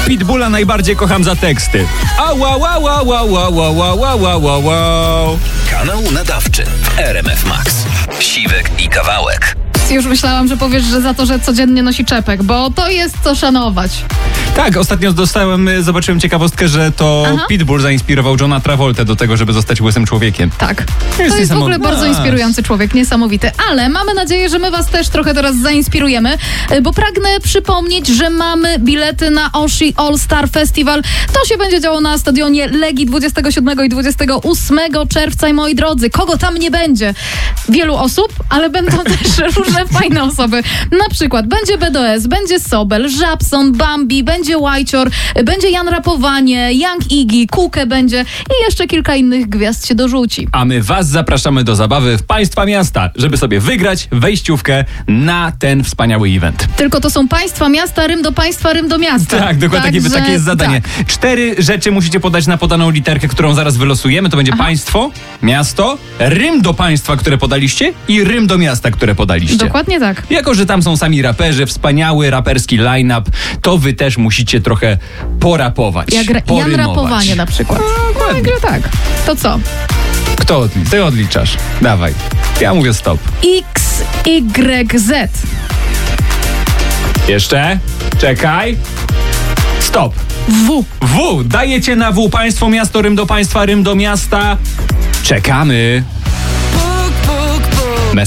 Pitbulla najbardziej kocham za teksty. Au, au, au, au, au, au, au, au, au, au, au. Kanał nadawczy w RMF Max. Siwek i Kawałek. Już myślałam, że powiesz, że za to, że codziennie nosi czepek, bo to jest co szanować. Tak, ostatnio zobaczyłem ciekawostkę, że to Pitbull zainspirował Johna Travoltę do tego, żeby zostać łysym człowiekiem. Tak. To jest w ogóle bardzo inspirujący człowiek, niesamowity. Ale mamy nadzieję, że my was też trochę teraz zainspirujemy, bo pragnę przypomnieć, że mamy bilety na Oshi All Star Festival. To się będzie działo na stadionie Legii 27 i 28 czerwca. I moi drodzy, kogo tam nie będzie? Wielu osób, ale będą też różne fajne osoby. Na przykład będzie BDS, będzie Sobel, Żabson, Bambi, będzie Łajcior, będzie Jan Rapowanie, Young Iggy, Kukę będzie i jeszcze kilka innych gwiazd się dorzuci. A my was zapraszamy do zabawy w państwa miasta, żeby sobie wygrać wejściówkę na ten wspaniały event. Tylko to są państwa miasta, rym do państwa, rym do miasta. Tak, dokładnie, takie jest zadanie. Tak. 4 rzeczy musicie podać na podaną literkę, którą zaraz wylosujemy. To będzie państwo, miasto, rym do państwa, które podaliście i rym do miasta, które podaliście. Dokładnie tak. Jako że tam są sami raperzy, wspaniały raperski line-up, to wy też musicie trochę porapować. Jak Jan Rapowanie na przykład. Dokładnie. No, tak. To co? Kto odlicza? Ty odliczasz. Dawaj. Ja mówię stop. X, Y, Z. Jeszcze? Czekaj. Stop. W. Dajecie na W. Państwo, miasto, rym do państwa, rym do miasta. Czekamy.